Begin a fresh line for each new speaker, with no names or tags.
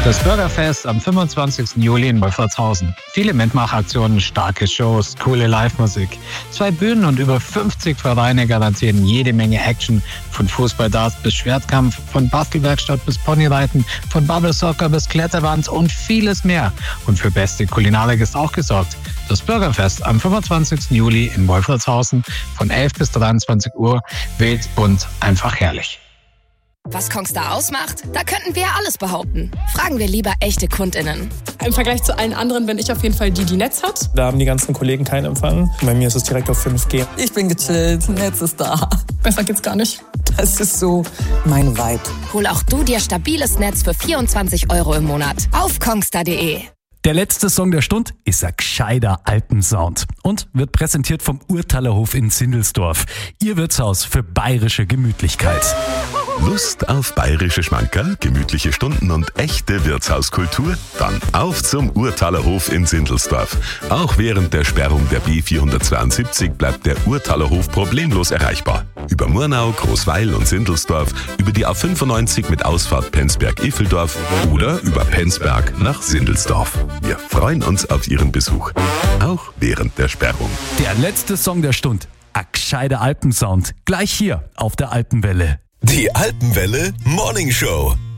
Das Bürgerfest am 25. Juli in Wolfratshausen. Viele Mitmachaktionen, starke Shows, coole Live-Musik. 2 Bühnen und über 50 Vereine garantieren jede Menge Action. Von Fußball-Darts bis Schwertkampf, von Bastelwerkstatt bis Ponyreiten, von Bubble Soccer bis Kletterwand und vieles mehr. Und für beste Kulinarik ist auch gesorgt. Das Bürgerfest am 25. Juli in Wolfratshausen von 11 bis 23 Uhr. Wild, bunt, einfach herrlich.
Was Kongstar ausmacht? Da könnten wir ja alles behaupten. Fragen wir lieber echte KundInnen.
Im Vergleich zu allen anderen bin ich auf jeden Fall die Netz hat.
Da haben die ganzen Kollegen keinen Empfang. Bei mir ist es direkt auf 5G.
Ich bin gechillt, Netz ist da.
Besser geht's gar nicht.
Das ist so mein Vibe.
Hol auch du dir stabiles Netz für 24 € im Monat auf kongstar.de.
Der letzte Song der Stunde ist ein gescheiter Alpensound und wird präsentiert vom Urtalerhof in Sindelsdorf. Ihr Wirtshaus für bayerische Gemütlichkeit.
Lust auf bayerische Schmankerl, gemütliche Stunden und echte Wirtshauskultur? Dann auf zum Urtalerhof in Sindelsdorf. Auch während der Sperrung der B472 bleibt der Urtalerhof problemlos erreichbar. Über Murnau, Großweil und Sindelsdorf, über die A95 mit Ausfahrt Penzberg-Iffeldorf oder über Penzberg nach Sindelsdorf. Wir freuen uns auf Ihren Besuch, auch während der Sperrung.
Der letzte Song der Stunde, ein gescheiter Alpensound, gleich hier auf der Alpenwelle.
Die Alpenwelle Morning Show.